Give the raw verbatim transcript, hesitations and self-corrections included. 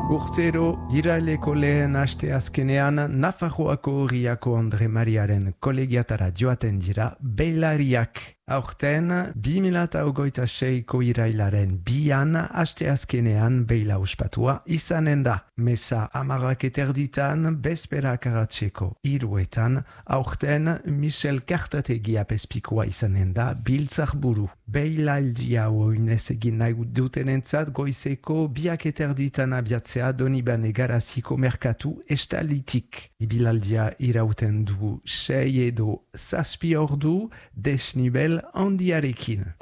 Urtero, iraileko lehen aste azkenean, Nafarroako Riako Andre Mariaren kolegiatara joaten dira beilariak. Aurten, bi mila hogeita seiko irailaren bian aste azkenean beila ospatua izanen da. Meza amarrak eterditan, bezperak aratzeko iruetan, aurten Michel Kartategia pespikoa izanen da biltzar buru. Beilaldia oinez egin nahi dutenentzat goizeko biak eterditan abiatzea Donibane Garaziko merkatu estalitik. Ibilaldia irauten du sei edo zazpi ordu desnibel handiarekin.